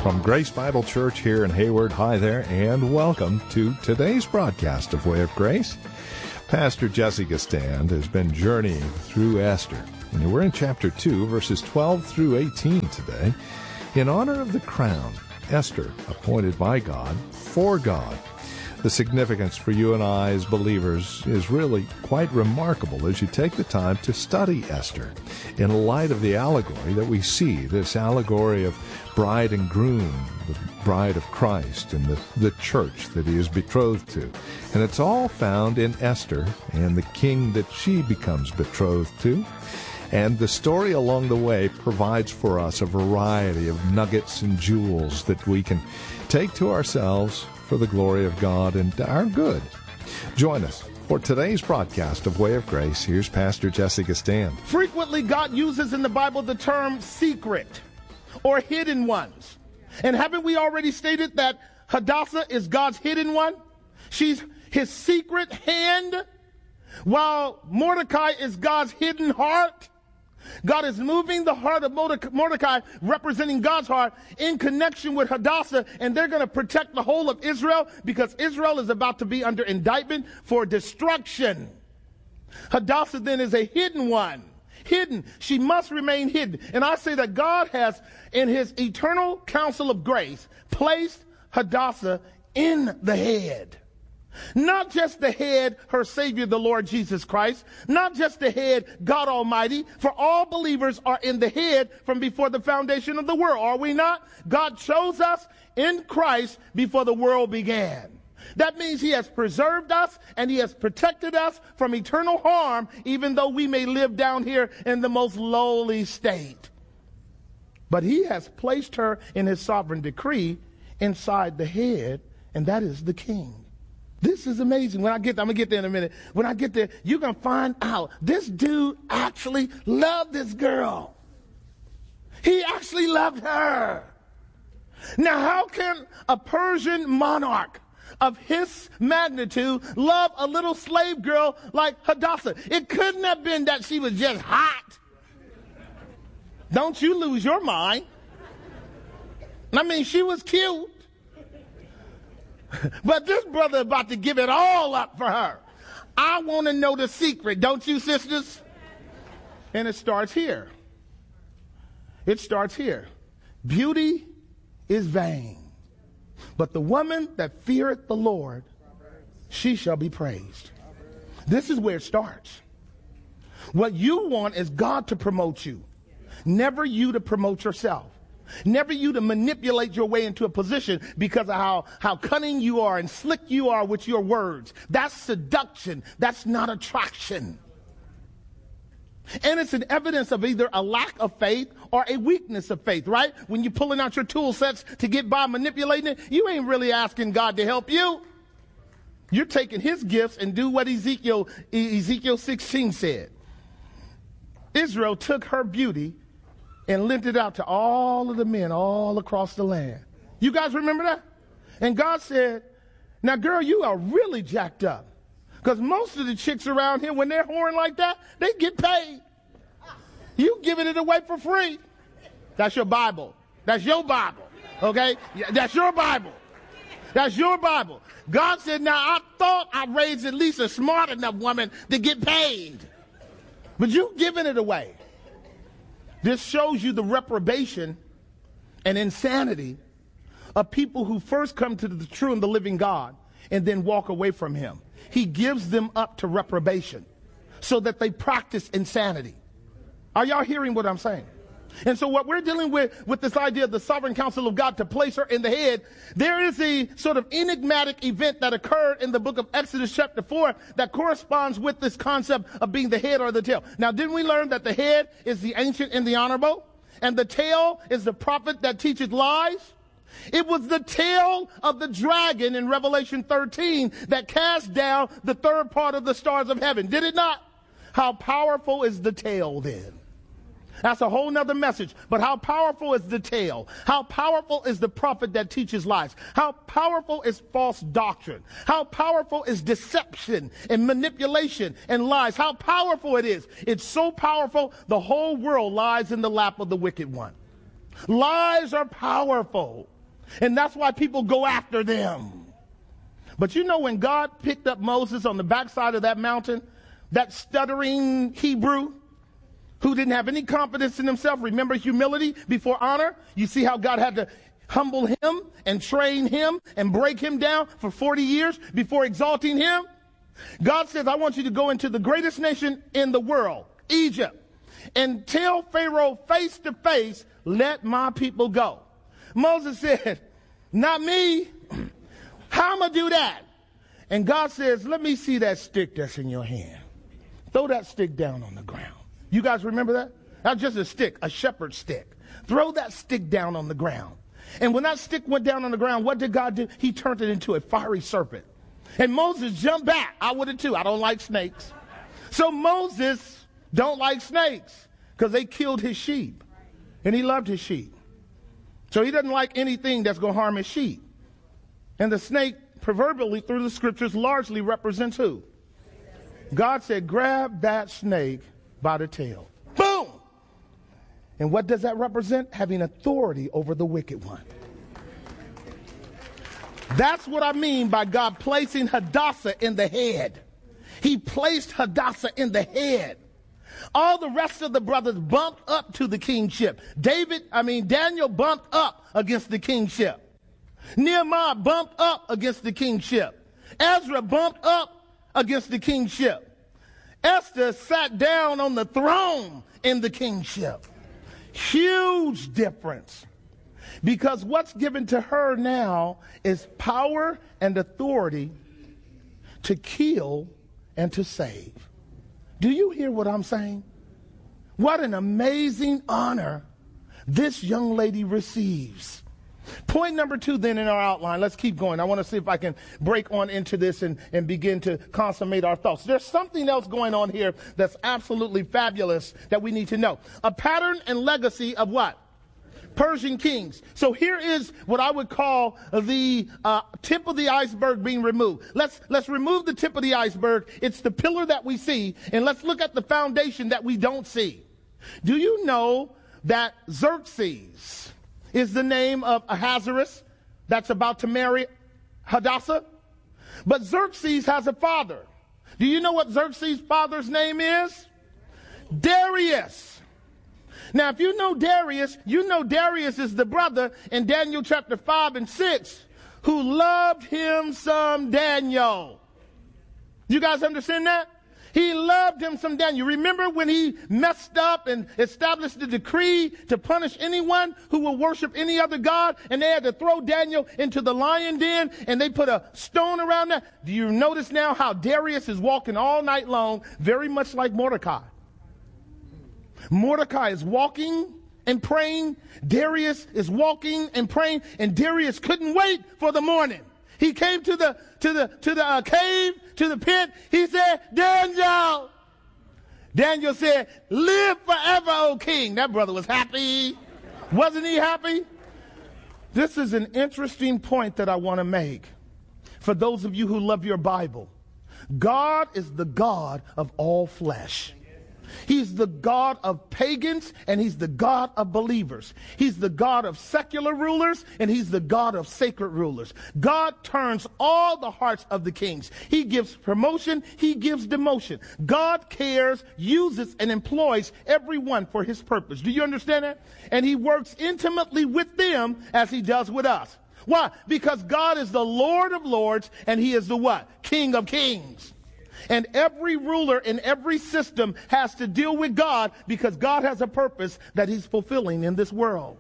From Grace Bible Church here in Hayward, hi there, and welcome to today's broadcast of Way of Grace. Pastor Jesse Gistand has been journeying through Esther, and we're in chapter 2, verses 12 through 18 today, in honor of the crown, Esther, appointed by God for God. The significance for you and I as believers is really quite remarkable as you take the time to study Esther in light of the allegory that we see, this allegory of bride and groom, the bride of Christ, and the church that he is betrothed to. And it's all found in Esther and the king that she becomes betrothed to. And the story along the way provides for us a variety of nuggets and jewels that we can take to ourselves for the glory of God and our good. Join us for today's broadcast of Way of Grace. Here's Pastor Jesse Gistand. Frequently, God uses in the Bible the term secret or hidden ones. And haven't we already stated that Hadassah is God's hidden one? She's his secret hand, while Mordecai is God's hidden heart. God is moving the heart of Mordecai, representing God's heart, in connection with Hadassah, and they're going to protect the whole of Israel because Israel is about to be under indictment for destruction. Hadassah then is a hidden one. Hidden. She must remain hidden. And I say that God has, in his eternal counsel of grace, placed Hadassah in the head. Not just the head, her Savior, the Lord Jesus Christ. Not just the head, God Almighty. For all believers are in the head from before the foundation of the world, are we not? God chose us in Christ before the world began. That means he has preserved us and he has protected us from eternal harm, even though we may live down here in the most lowly state. But he has placed her in his sovereign decree inside the head, and that is the king. This is amazing. I'm going to get there in a minute. When I get there, you're going to find out this dude actually loved this girl. He actually loved her. Now, how can a Persian monarch of his magnitude love a little slave girl like Hadassah? It couldn't have been that she was just hot. Don't you lose your mind. I mean, she was cute. But this brother is about to give it all up for her. I want to know the secret, don't you, sisters? And it starts here. It starts here. Beauty is vain, but the woman that feareth the Lord, she shall be praised. This is where it starts. What you want is God to promote you, never you to promote yourself. Never you to manipulate your way into a position because of how cunning you are and slick you are with your words. That's seduction. That's not attraction. And it's an evidence of either a lack of faith or a weakness of faith, right? When you're pulling out your tool sets to get by manipulating it, you ain't really asking God to help you. You're taking his gifts and do what Ezekiel 16 said. Israel took her beauty and lent it out to all of the men all across the land. You guys remember that? And God said, now, girl, you are really jacked up. Because most of the chicks around here, when they're whoring like that, they get paid. You giving it away for free. That's your Bible. That's your Bible. Okay? That's your Bible. That's your Bible. God said, now, I thought I raised at least a smart enough woman to get paid. But you giving it away. This shows you the reprobation and insanity of people who first come to the true and the living God and then walk away from him. He gives them up to reprobation so that they practice insanity. Are y'all hearing what I'm saying? And so what we're dealing with this idea of the sovereign counsel of God to place her in the head, there is a sort of enigmatic event that occurred in the book of Exodus chapter 4 that corresponds with this concept of being the head or the tail. Now, didn't we learn that the head is the ancient and the honorable, and the tail is the prophet that teaches lies? It was the tail of the dragon in Revelation 13 that cast down the third part of the stars of heaven. Did it not? How powerful is the tail then? That's a whole nother message. But how powerful is the tail? How powerful is the prophet that teaches lies? How powerful is false doctrine? How powerful is deception and manipulation and lies? How powerful it is. It's so powerful, the whole world lies in the lap of the wicked one. Lies are powerful, and that's why people go after them. But you know, when God picked up Moses on the backside of that mountain, that stuttering Hebrew who didn't have any confidence in himself, remember humility before honor? You see how God had to humble him and train him and break him down for 40 years before exalting him? God says, I want you to go into the greatest nation in the world, Egypt, and tell Pharaoh face to face, let my people go. Moses said, not me. How am I do that? And God says, let me see that stick that's in your hand. Throw that stick down on the ground. You guys remember that? Not just a stick, a shepherd's stick. Throw that stick down on the ground. And when that stick went down on the ground, what did God do? He turned it into a fiery serpent. And Moses jumped back. I would have too. I don't like snakes. So Moses don't like snakes because they killed his sheep. And he loved his sheep. So he doesn't like anything that's going to harm his sheep. And the snake, proverbially through the scriptures, largely represents who? God said, grab that snake by the tail. Boom! And what does that represent? Having authority over the wicked one. That's what I mean by God placing Hadassah in the head. He placed Hadassah in the head. All the rest of the brothers bumped up to the kingship. Daniel bumped up against the kingship. Nehemiah bumped up against the kingship. Ezra bumped up against the kingship. Esther sat down on the throne in the kingship. Huge difference. Because what's given to her now is power and authority to kill and to save. Do you hear what I'm saying? What an amazing honor this young lady receives. Point number 2 then in our outline. Let's keep going. I want to see if I can break on into this and begin to consummate our thoughts. There's something else going on here that's absolutely fabulous that we need to know. A pattern and legacy of what? Persian kings. So here is what I would call the tip of the iceberg being removed. Let's remove the tip of the iceberg. It's the pillar that we see, and let's look at the foundation that we don't see. Do you know that Xerxes is the name of Ahasuerus that's about to marry Hadassah? But Xerxes has a father. Do you know what Xerxes' father's name is? Darius. Now, if you know Darius is the brother in Daniel chapter 5 and 6 who loved him some Daniel. You guys understand that? He loved him some Daniel. Remember when he messed up and established the decree to punish anyone who will worship any other god, and they had to throw Daniel into the lion den, and they put a stone around that? Do you notice now how Darius is walking all night long, very much like Mordecai? Mordecai is walking and praying. Darius is walking and praying, and Darius couldn't wait for the morning. He came to the cave, to the pit. He said, Daniel. Daniel said, live forever, O king. That brother was happy. Wasn't he happy? This is an interesting point that I want to make for those of you who love your Bible. God is the God of all flesh. He's the God of pagans, and he's the God of believers. He's the God of secular rulers, and he's the God of sacred rulers. God turns all the hearts of the kings. He gives promotion. He gives demotion. God cares, uses, and employs everyone for his purpose. Do you understand that? And he works intimately with them as he does with us. Why? Because God is the Lord of lords, and he is the what? King of kings. And every ruler in every system has to deal with God because God has a purpose that he's fulfilling in this world.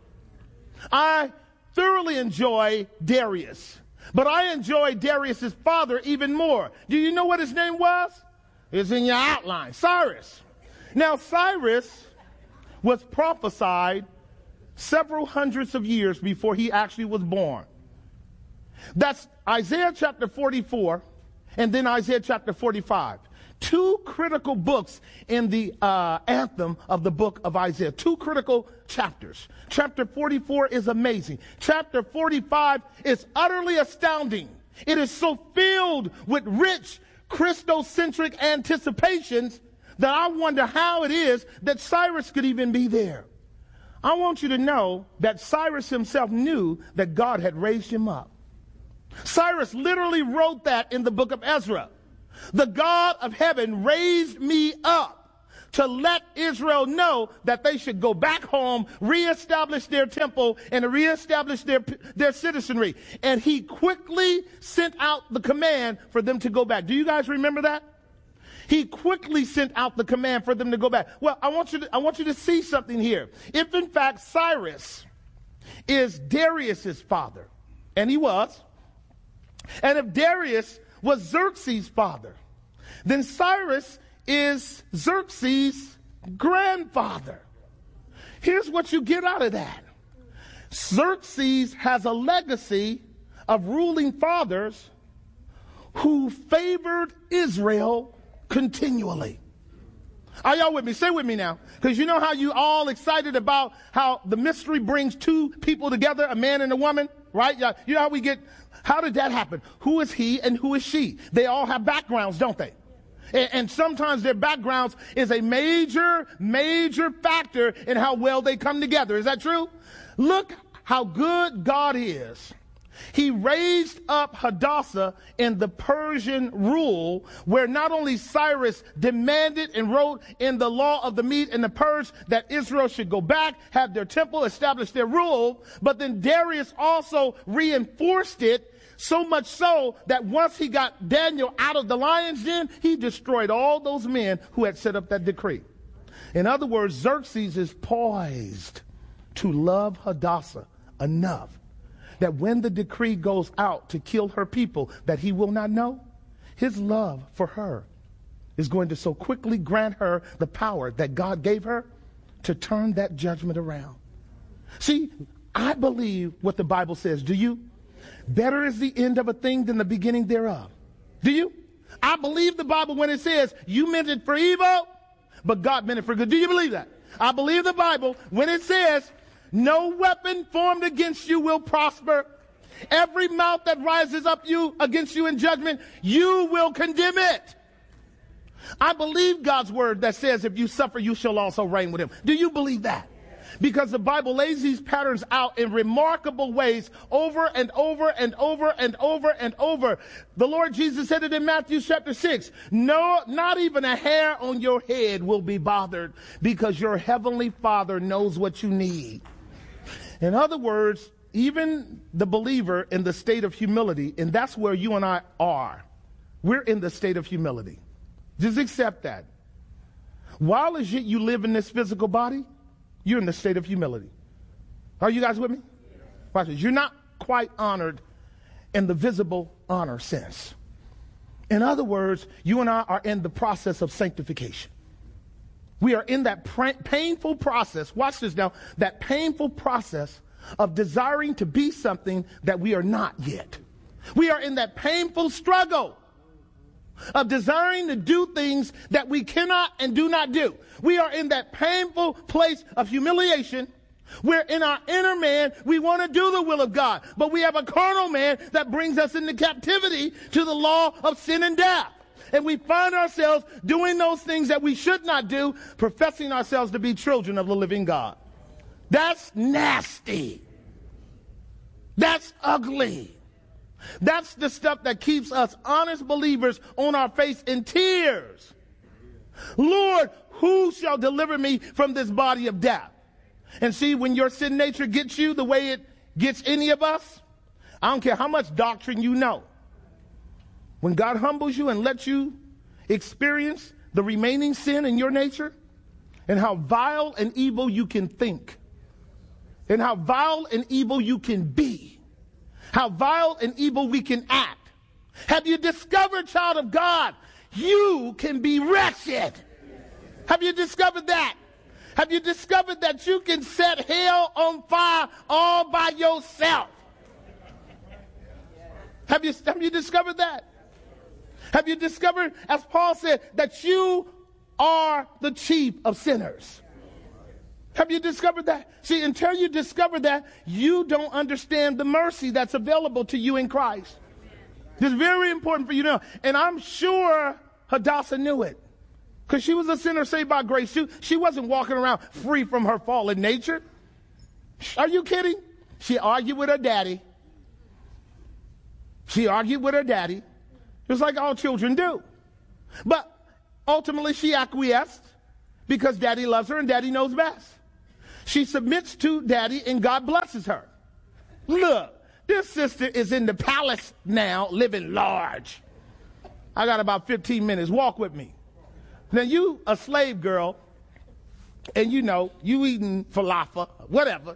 I thoroughly enjoy Darius, but I enjoy Darius's father even more. Do you know what his name was? It's in your outline. Cyrus. Now, Cyrus was prophesied several hundreds of years before he actually was born. That's Isaiah chapter 44. And then Isaiah chapter 45. Two critical books in the anthem of the book of Isaiah. Two critical chapters. Chapter 44 is amazing. Chapter 45 is utterly astounding. It is so filled with rich Christocentric anticipations that I wonder how it is that Cyrus could even be there. I want you to know that Cyrus himself knew that God had raised him up. Cyrus literally wrote that in the book of Ezra. The God of heaven raised me up to let Israel know that they should go back home, reestablish their temple, and reestablish their citizenry. And he quickly sent out the command for them to go back. Do you guys remember that? He quickly sent out the command for them to go back. Well, I want you to see something here. If in fact Cyrus is Darius's father, and he was, and if Darius was Xerxes' father, then Cyrus is Xerxes' grandfather. Here's what you get out of that. Xerxes has a legacy of ruling fathers who favored Israel continually. Are y'all with me? Say with me now. Because you know how you all excited about how the mystery brings two people together, a man and a woman, right? You know how did that happen? Who is he and who is she? They all have backgrounds, don't they? And sometimes their backgrounds is a major factor in how well they come together. Is that true? Look how good God is. He raised up Hadassah in the Persian rule, where not only Cyrus demanded and wrote in the law of the Mede and the Persians that Israel should go back, have their temple, establish their rule, but then Darius also reinforced it, so much so that once he got Daniel out of the lion's den, he destroyed all those men who had set up that decree. In other words, Xerxes is poised to love Hadassah enough that when the decree goes out to kill her people that he will not know, his love for her is going to so quickly grant her the power that God gave her to turn that judgment around. See, I believe what the Bible says. Do you? Better is the end of a thing than the beginning thereof. Do you? I believe the Bible when it says you meant it for evil, but God meant it for good. Do you believe that? I believe the Bible when it says no weapon formed against you will prosper. Every mouth that rises up against you in judgment, you will condemn it. I believe God's word that says if you suffer, you shall also reign with him. Do you believe that? Because the Bible lays these patterns out in remarkable ways over and over and over and over and over. The Lord Jesus said it in Matthew chapter 6. No, not even a hair on your head will be bothered because your heavenly Father knows what you need. In other words, even the believer in the state of humility, and that's where you and I are. We're in the state of humility. Just accept that. While as yet you live in this physical body, you're in the state of humility. Are you guys with me? Watch this. You're not quite honored in the visible honor sense. In other words, you and I are in the process of sanctification. We are in that painful process. Watch this now. That painful process of desiring to be something that we are not yet. We are in that painful struggle of desiring to do things that we cannot and do not do. We are in that painful place of humiliation where in our inner man we want to do the will of God, but we have a carnal man that brings us into captivity to the law of sin and death. And we find ourselves doing those things that we should not do, professing ourselves to be children of the living God. That's nasty. That's ugly. That's the stuff that keeps us honest believers on our face in tears. Lord, who shall deliver me from this body of death? And see, when your sin nature gets you the way it gets any of us, I don't care how much doctrine you know. When God humbles you and lets you experience the remaining sin in your nature and how vile and evil you can think and how vile and evil you can be, how vile and evil we can act. Have you discovered, child of God, you can be wretched? Have you discovered that? Have you discovered that you can set hell on fire all by yourself? Have you discovered that? Have you discovered, as Paul said, that you are the chief of sinners? Have you discovered that? See, until you discover that, you don't understand the mercy that's available to you in Christ. It's very important for you to know. And I'm sure Hadassah knew it. Because she was a sinner saved by grace. She wasn't walking around free from her fallen nature. Are you kidding? She argued with her daddy. She argued with her daddy. Just like all children do. But ultimately she acquiesced because daddy loves her and daddy knows best. She submits to daddy and God blesses her. Look, this sister is in the palace now, living large. I got about 15 minutes. Walk with me. Now you a slave girl, and you know, you eating falafel, whatever,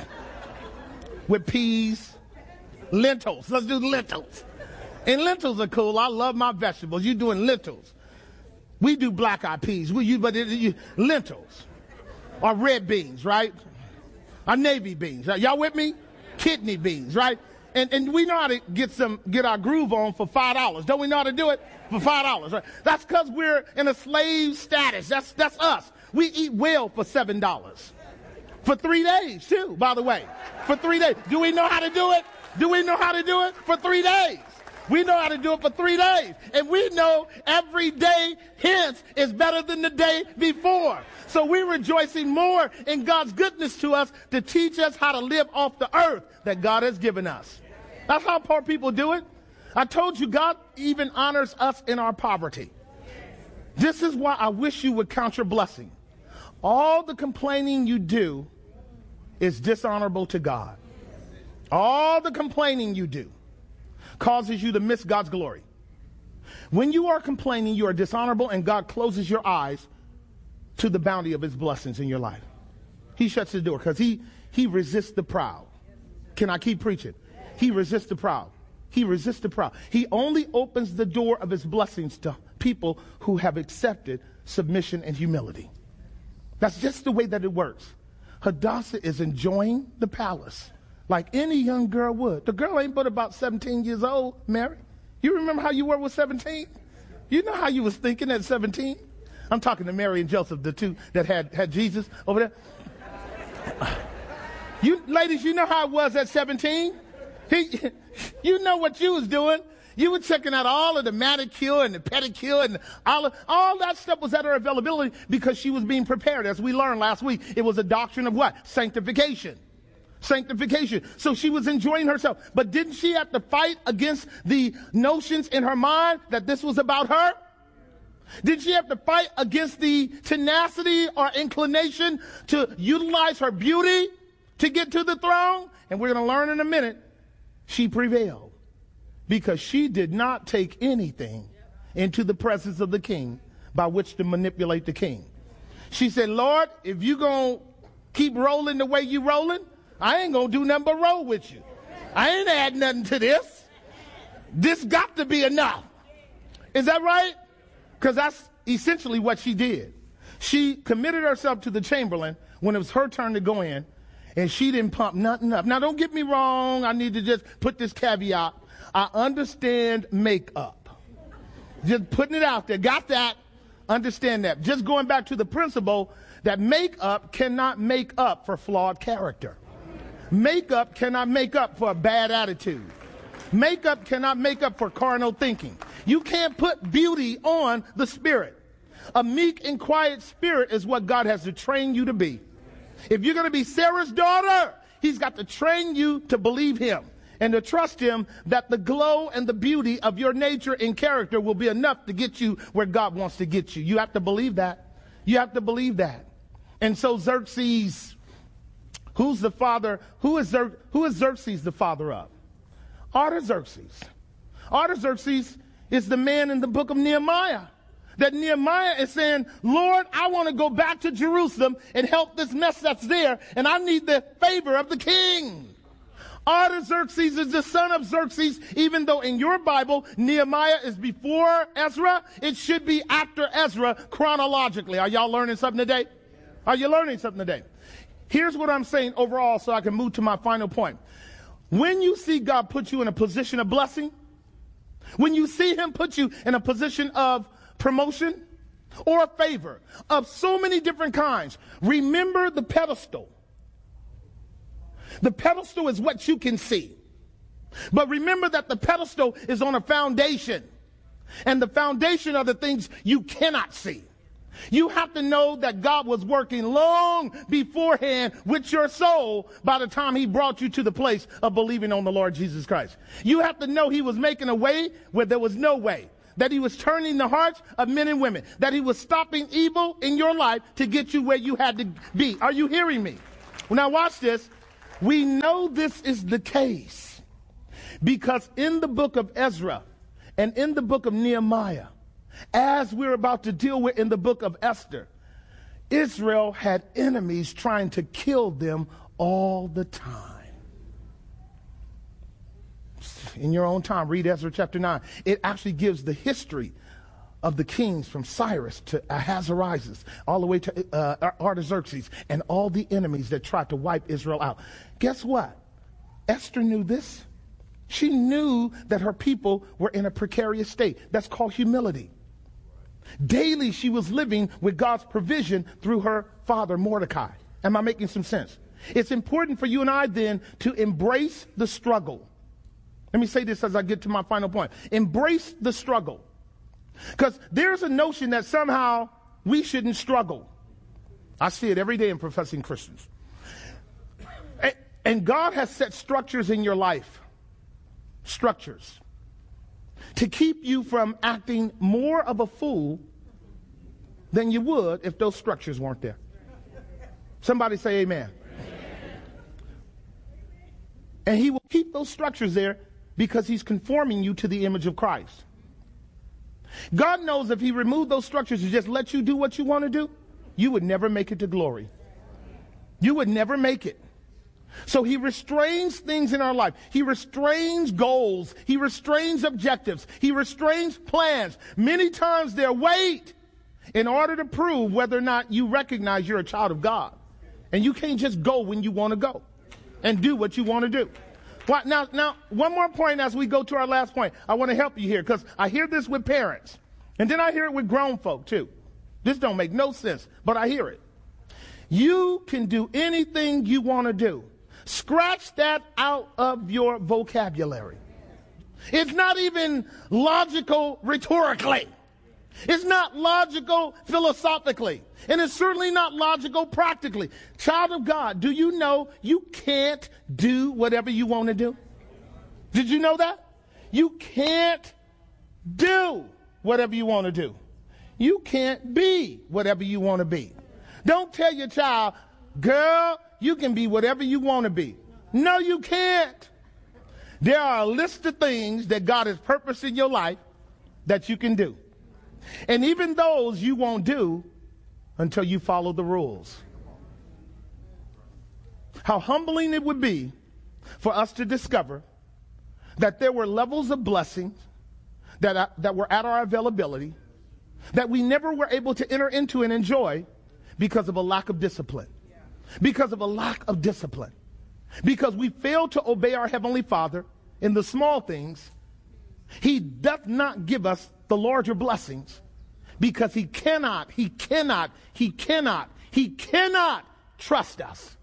with peas, lentils. Let's do lentils. And lentils are cool. I love my vegetables. You doing lentils. We do black-eyed peas. Lentils. Or red beans, right? Or navy beans. Y'all with me? Kidney beans, right? And we know how to get our groove on for $5. Don't we know how to do it? For $5, right? That's because we're in a slave status. That's us. We eat well for $7. For 3 days, too, by the way. For 3 days. Do we know how to do it? Do we know how to do it? For 3 days. We know how to do it for 3 days. And we know every day hence is better than the day before. So we're rejoicing more in God's goodness to us to teach us how to live off the earth that God has given us. That's how poor people do it. I told you God even honors us in our poverty. This is why I wish you would count your blessing. All the complaining you do is dishonorable to God. All the complaining you do causes you to miss God's glory. When you are complaining, you are dishonorable, and God closes your eyes to the bounty of his blessings in your life. He shuts the door because he resists the proud. Can I keep preaching? He resists the proud. He resists the proud. He only opens the door of his blessings to people who have accepted submission and humility. That's just the way that it works. Hadassah is enjoying the palace like any young girl would. The girl ain't but about 17 years old, Mary. You remember how you were with 17? You know how you was thinking at 17? I'm talking to Mary and Joseph, the two that had Jesus over there. You ladies, you know how it was at 17? You know what you was doing. You were checking out all of the manicure and the pedicure and all that stuff was at her availability because she was being prepared. As we learned last week, it was a doctrine of what? Sanctification. Sanctification. So she was enjoying herself. But didn't she have to fight against the notions in her mind that this was about her? Did she have to fight against the tenacity or inclination to utilize her beauty to get to the throne? And we're going to learn in a minute. She prevailed because she did not take anything into the presence of the king by which to manipulate the king. She said, Lord, if you going to keep rolling the way you rolling, I ain't going to do nothing but roll with you. I ain't add nothing to this. This got to be enough. Is that right? Because that's essentially what she did. She committed herself to the chamberlain when it was her turn to go in, and she didn't pump nothing up. Now, don't get me wrong. I need to just put this caveat. I understand makeup. Just putting it out there. Got that. Understand that. Just going back to the principle that makeup cannot make up for flawed character. Makeup cannot make up for a bad attitude. Makeup cannot make up for carnal thinking. You can't put beauty on the spirit. A meek and quiet spirit is what God has to train you to be. If you're going to be Sarah's daughter, he's got to train you to believe him and to trust him that the glow and the beauty of your nature and character will be enough to get you where God wants to get you. You have to believe that. You have to believe that. And so Xerxes, who's the father? Who is Xerxes the father of? Artaxerxes. Artaxerxes is the man in the book of Nehemiah. That Nehemiah is saying, Lord, I want to go back to Jerusalem and help this mess that's there, and I need the favor of the king. Artaxerxes is the son of Xerxes, even though in your Bible, Nehemiah is before Ezra, it should be after Ezra chronologically. Are y'all learning something today? Are you learning something today? Here's what I'm saying overall so I can move to my final point. When you see God put you in a position of blessing, when you see him put you in a position of promotion or favor of so many different kinds, remember the pedestal. The pedestal is what you can see. But remember that the pedestal is on a foundation. And the foundation are the things you cannot see. You have to know that God was working long beforehand with your soul by the time he brought you to the place of believing on the Lord Jesus Christ. You have to know he was making a way where there was no way, that he was turning the hearts of men and women, that he was stopping evil in your life to get you where you had to be. Are you hearing me? Well, now watch this. We know this is the case because in the book of Ezra and in the book of Nehemiah, as we're about to deal with in the book of Esther, Israel had enemies trying to kill them all the time. In your own time, read Ezra chapter 9. It actually gives the history of the kings from Cyrus to Ahasuerus, all the way to Artaxerxes, and all the enemies that tried to wipe Israel out. Guess what? Esther knew this. She knew that her people were in a precarious state. That's called humility. Daily, she was living with God's provision through her father, Mordecai. Am I making some sense? It's important for you and I then to embrace the struggle. Let me say this as I get to my final point. Embrace the struggle. Because there's a notion that somehow we shouldn't struggle. I see it every day in professing Christians. And God has set structures in your life. Structures. To keep you from acting more of a fool than you would if those structures weren't there. Somebody say amen. And he will keep those structures there because he's conforming you to the image of Christ. God knows if he removed those structures and just let you do what you want to do, you would never make it to glory. You would never make it. So he restrains things in our life. He restrains goals. He restrains objectives. He restrains plans. Many times they're weight in order to prove whether or not you recognize you're a child of God. And you can't just go when you want to go and do what you want to do. Well, now, one more point as we go to our last point. I want to help you here because I hear this with parents. And then I hear it with grown folk too. This don't make no sense, but I hear it. You can do anything you want to do. Scratch that out of your vocabulary. It's not even logical rhetorically. It's not logical philosophically. And it's certainly not logical practically. Child of God, do you know you can't do whatever you want to do? Did you know that? You can't do whatever you want to do. You can't be whatever you want to be. Don't tell your child, girl, you can be whatever you want to be. No, you can't. There are a list of things that God has purposed in your life that you can do. And even those you won't do until you follow the rules. How humbling it would be for us to discover that there were levels of blessings that were at our availability that we never were able to enter into and enjoy because of a lack of discipline. Because of a lack of discipline. Because we failed to obey our Heavenly Father in the small things. He doth not give us the larger blessings because he cannot trust us.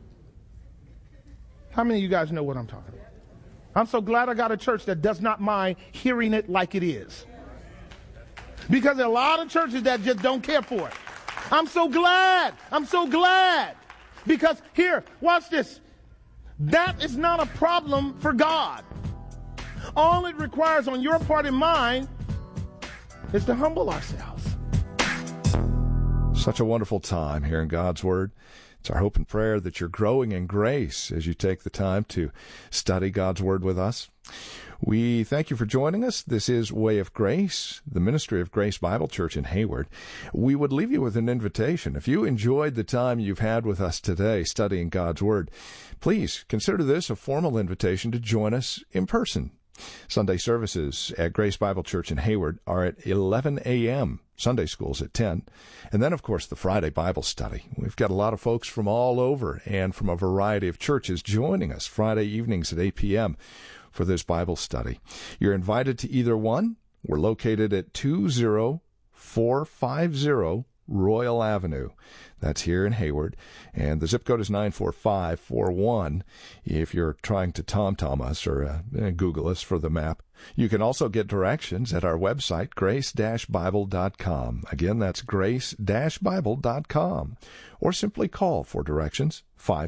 How many of you guys know what I'm talking about? I'm so glad I got a church that does not mind hearing it like it is. Because there are a lot of churches that just don't care for it. I'm so glad. Because here, watch this. That is not a problem for God. All it requires on your part and mine is to humble ourselves. Such a wonderful time here in God's Word. It's our hope and prayer that you're growing in grace as you take the time to study God's Word with us. We thank you for joining us. This is Way of Grace, the ministry of Grace Bible Church in Hayward. We would leave you with an invitation. If you enjoyed the time you've had with us today studying God's Word, please consider this a formal invitation to join us in person. Sunday services at Grace Bible Church in Hayward are at 11 a.m., Sunday school's at 10, and then, of course, the Friday Bible study. We've got a lot of folks from all over and from a variety of churches joining us Friday evenings at 8 p.m. for this Bible study. You're invited to either one. We're located at 20450 Royal Avenue. That's here in Hayward. And the zip code is 94541 if you're trying to TomTom us or Google us for the map. You can also get directions at our website, grace-bible.com. Again, that's grace-bible.com. Or simply call for directions,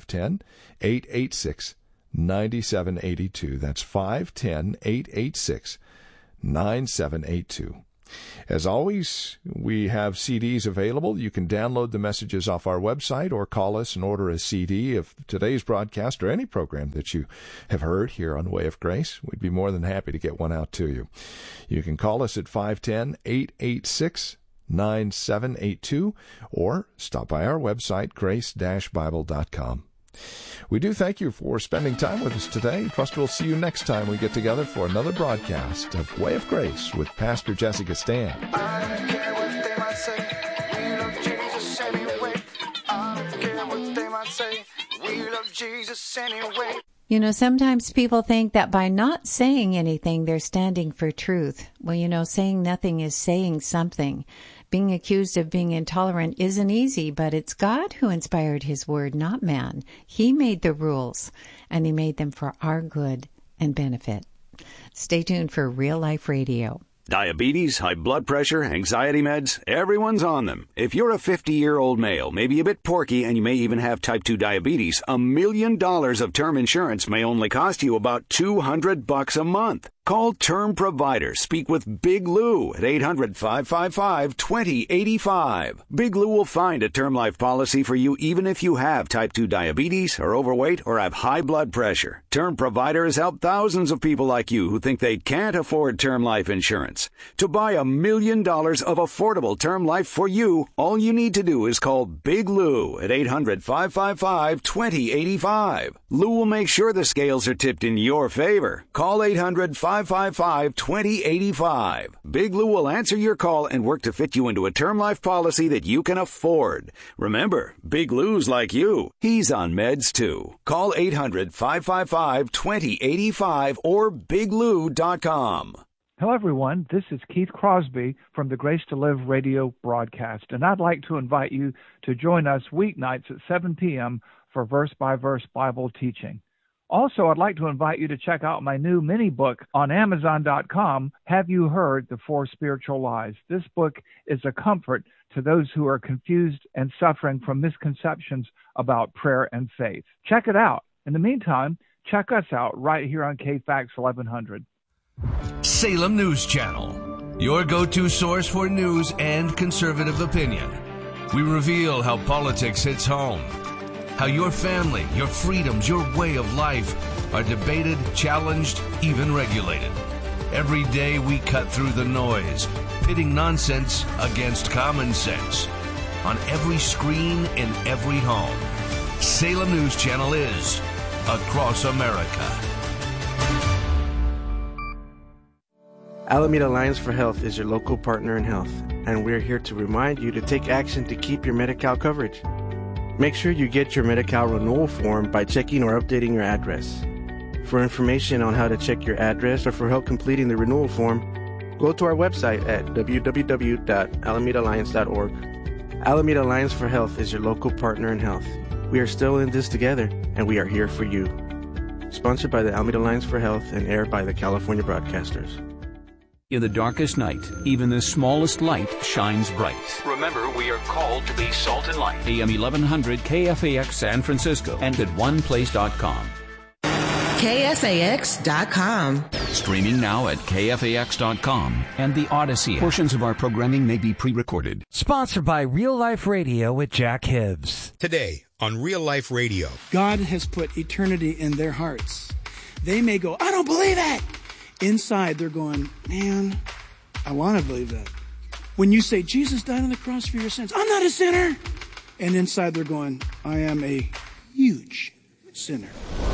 510-886-9782. That's 510-886-9782. As always, we have CDs available. You can download the messages off our website or call us and order a CD of today's broadcast or any program that you have heard here on Way of Grace. We'd be more than happy to get one out to you. You can call us at 510-886-9782 or stop by our website, grace-bible.com. We do thank you for spending time with us today. Trust we'll see you next time we get together for another broadcast of Way of Grace with Pastor Jesse Gastan. I don't care what they might say. We love Jesus anyway. I don't care what they might say. We love Jesus anyway. You know, sometimes people think that by not saying anything, they're standing for truth. Well, you know, saying nothing is saying something. Being accused of being intolerant isn't easy, but it's God who inspired his word, not man. He made the rules, and he made them for our good and benefit. Stay tuned for Real Life Radio. Diabetes, high blood pressure, anxiety meds, everyone's on them. If you're a 50-year-old male, maybe a bit porky, and you may even have type 2 diabetes, $1 million of term insurance may only cost you about $200 a month. Call Term Provider. Speak with Big Lou at 800-555-2085. Big Lou will find a term life policy for you even if you have type 2 diabetes, are overweight, or have high blood pressure. Term Provider has helped thousands of people like you who think they can't afford term life insurance. To buy $1 million of affordable term life for you, all you need to do is call Big Lou at 800-555-2085. Lou will make sure the scales are tipped in your favor. Call 800-555-2085. Big Lou will answer your call and work to fit you into a term life policy that you can afford. Remember, Big Lou's like you. He's on meds too. Call 800-555-2085 or biglou.com. Hello, everyone. This is Keith Crosby from the Grace to Live radio broadcast, and I'd like to invite you to join us weeknights at 7 p.m. for verse-by-verse Bible teaching. Also, I'd like to invite you to check out my new mini book on Amazon.com, Have You Heard the 4 Spiritual Lies? This book is a comfort to those who are confused and suffering from misconceptions about prayer and faith. Check it out. In the meantime, check us out right here on KFAX 1100. Salem News Channel, your go-to source for news and conservative opinion. We reveal how politics hits home, how your family, your freedoms, your way of life are debated, challenged, even regulated. Every day we cut through the noise, pitting nonsense against common sense. On every screen, in every home, Salem News Channel is across America. Alameda Alliance for Health is your local partner in health, and we're here to remind you to take action to keep your Medi-Cal coverage. Make sure you get your Medi-Cal renewal form by checking or updating your address. For information on how to check your address or for help completing the renewal form, go to our website at www.alamedaalliance.org. Alameda Alliance for Health is your local partner in health. We are still in this together, and we are here for you. Sponsored by the Alameda Alliance for Health and aired by the California Broadcasters. In the darkest night, even the smallest light shines bright. Remember, we are called to be salt and light. AM 1100 KFAX San Francisco and at oneplace.com. KFAX.com. Streaming now at KFAX.com and the Odyssey. Portions of our programming may be pre-recorded. Sponsored by Real Life Radio with Jack Hibbs. Today on Real Life Radio. God has put eternity in their hearts. They may go, I don't believe it. Inside, they're going, man, I want to believe that. When you say, Jesus died on the cross for your sins, I'm not a sinner. And inside, they're going, I am a huge sinner.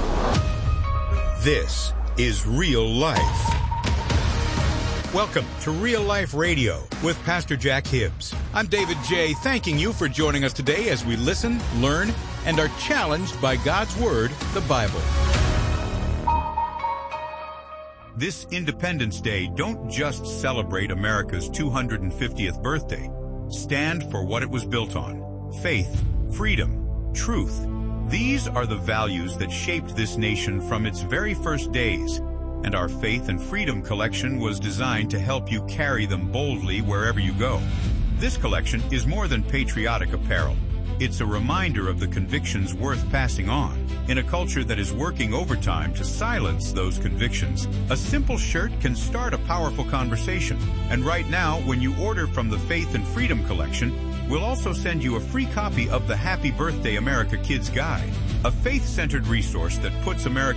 This is Real Life. Welcome to Real Life Radio with Pastor Jack Hibbs. I'm David J., thanking you for joining us today as we listen, learn, and are challenged by God's Word, the Bible. This Independence Day, don't just celebrate America's 250th birthday. stand for what it was built on: faith, freedom, truth. These are the values that shaped this nation from its very first days, and our Faith and Freedom collection was designed to help you carry them boldly wherever you go. This collection is more than patriotic apparel. It's a reminder of the convictions worth passing on. In a culture that is working overtime to silence those convictions, a simple shirt can start a powerful conversation. And right now, when you order from the Faith and Freedom collection, we'll also send you a free copy of the Happy Birthday America Kids Guide, a faith-centered resource that puts America